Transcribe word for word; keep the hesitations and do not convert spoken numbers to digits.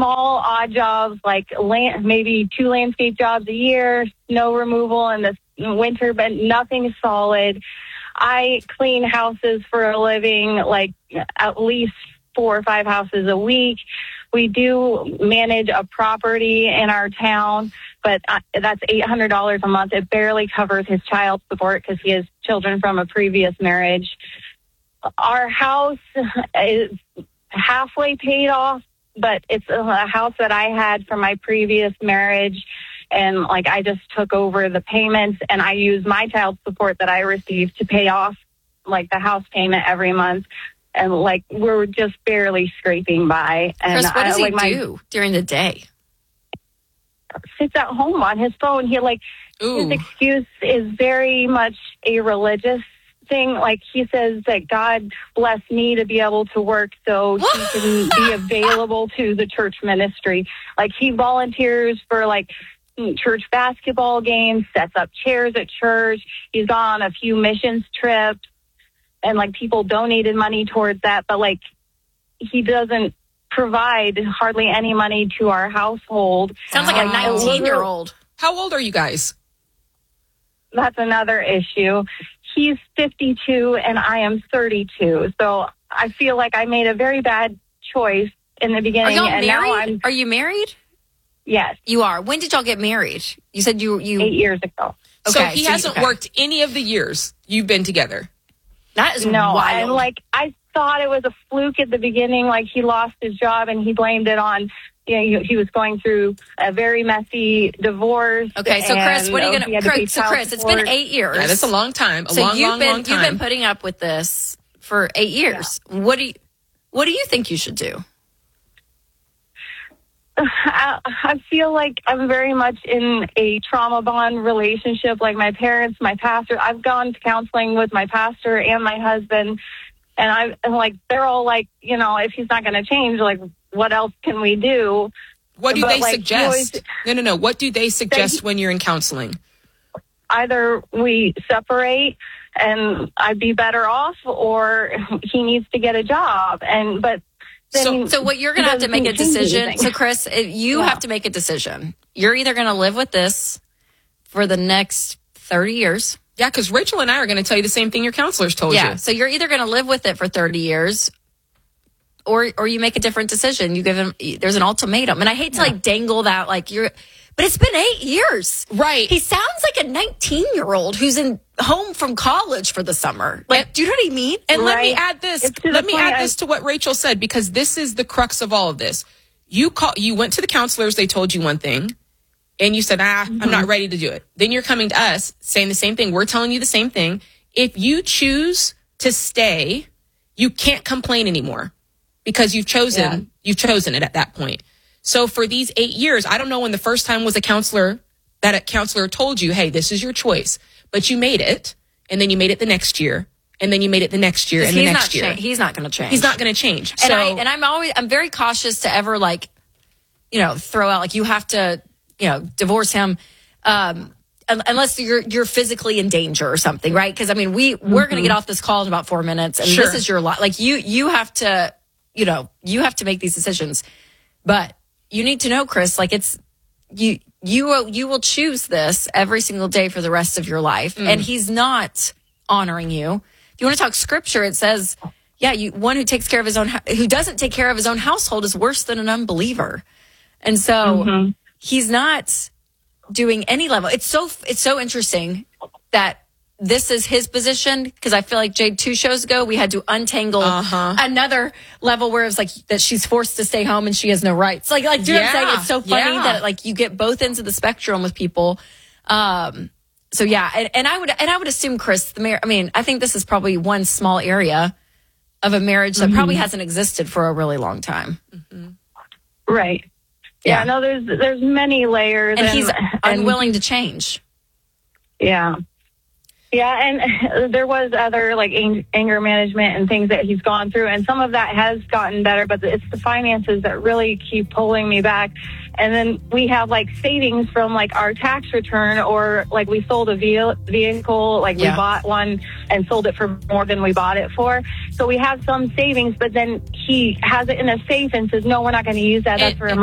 small odd jobs, like land, maybe two landscape jobs a year, snow removal in the winter, but nothing solid. I clean houses for a living, like at least four or five houses a week. We do manage a property in our town, but that's eight hundred dollars a month. It barely covers his child support because he has children from a previous marriage. Our house is halfway paid off, but it's a house that I had from my previous marriage. And like, I just took over the payments and I use my child support that I received to pay off like the house payment every month. And like, we're just barely scraping by. And Chris, what does I, he like, my, do during the day? Sits at home on his phone. He like, Ooh. his excuse is very much a religious thing. Like, he says that God blessed me to be able to work so he can be available to the church ministry. Like, he volunteers for like church basketball games, sets up chairs at church. He's gone on a few missions trips, and like, people donated money towards that, but like, he doesn't provide hardly any money to our household. Sounds like a nineteen-year-old. How old are you guys? That's another issue. He's fifty-two and I am thirty-two. So I feel like I made a very bad choice in the beginning. Are y'all and married? Now I'm, are you married? Yes. You are. When did y'all get married? You said you... you Eight years ago. So Okay, he so- hasn't okay. worked any of the years you've been together. That is No, wild. and like, I thought it was a fluke at the beginning. Like, he lost his job and he blamed it on, you know, he, he was going through a very messy divorce. Okay, so Chris, and, what are you uh, going he had to pay to... So child Chris, it's support. been eight years. Yeah, that's a long time. A so long, you've long, been, long time. You've been putting up with this for eight years. Yeah. What do you... What do you think you should do? I, I feel like I'm very much in a trauma bond relationship. Like, my parents, my pastor, I've gone to counseling with my pastor and my husband, and I and like, they're all like, you know, if he's not going to change, like, what else can we do? What do But, they like, suggest? always, no, no, no. What do they suggest they, when you're in counseling? Either we separate and I'd be better off, or he needs to get a job. And but then so, so what you're going to have to make a decision. Anything. So, Chris, you yeah. have to make a decision. You're either going to live with this for the next thirty years. Yeah, because Rachel and I are going to tell you the same thing your counselors told yeah, you. So you're either going to live with it for thirty years, or or you make a different decision. You give him. There's an ultimatum, and I hate to yeah. like dangle that like you're. But it's been eight years. Right. He sounds like a nineteen-year-old who's in home from college for the summer. Like, and, do you know what I mean? And right. let me add this. Let me add this to what Rachel said, because this is the crux of all of this. You call, you went to the counselors, they told you one thing, and you said, ah, mm-hmm. I'm not ready to do it. Then you're coming to us saying the same thing. We're telling you the same thing. If you choose to stay, you can't complain anymore because you've chosen, yeah. you've chosen it at that point. So for these eight years, I don't know when the first time was a counselor that a counselor told you, hey, this is your choice, but you made it, and then you made it the next year, and then you made it the next year, and the next year. Cha- he's not going to change. He's not going to change. And so, I and I'm always I'm very cautious to ever like, you know, throw out like you have to, you know, divorce him, um, unless you're you're physically in danger or something, right? Because I mean, we mm-hmm. we're going to get off this call in about four minutes, and sure. this is your life. Like you you have to, you know, you have to make these decisions, but. You need to know, Chris, like it's, you, you will, you will choose this every single day for the rest of your life. Mm. And he's not honoring you. If you want to talk scripture, it says, yeah, you, one who takes care of his own, who doesn't take care of his own household is worse than an unbeliever. And so mm-hmm. he's not doing any level. It's so, it's so interesting that this is his position, because I feel like Jade, two shows ago, we had to untangle uh-huh. another level where it was like that she's forced to stay home and she has no rights. Like, like, do you yeah. know what I'm saying? It's so funny yeah. that like you get both ends of the spectrum with people. Um, so yeah, and, and I would, and I would assume, Chris, the mayor, I mean, I think this is probably one small area of a marriage that mm-hmm. probably hasn't existed for a really long time. Mm-hmm. Right. Yeah. yeah. No, there's, there's many layers. And, and he's and, unwilling to change. Yeah. Yeah, and there was other like anger management and things that he's gone through, and some of that has gotten better, but it's the finances that really keep pulling me back. And then we have like savings from like our tax return, or like we sold a vehicle, like yeah. we bought one and sold it for more than we bought it for. So we have some savings, but then he has it in a safe and says, no, we're not going to use that. That's it, for